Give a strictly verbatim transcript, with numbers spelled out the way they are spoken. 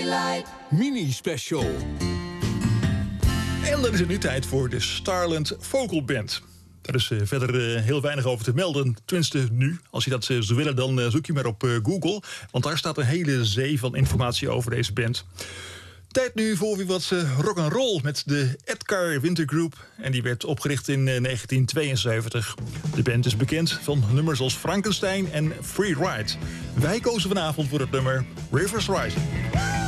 Mini-special. En dan is het nu tijd voor de Starland Vocal Band. Daar is uh, verder uh, heel weinig over te melden. Tenminste nu. Als je dat uh, zou willen, dan uh, zoek je maar op uh, Google. Want daar staat een hele zee van informatie over deze band. Tijd nu voor weer wat uh, rock'n'roll met de Edgar Winter Group. En die werd opgericht in uh, negentien tweeënzeventig. De band is bekend van nummers als Frankenstein en Free Ride. Wij kozen vanavond voor het nummer Rivers Rising.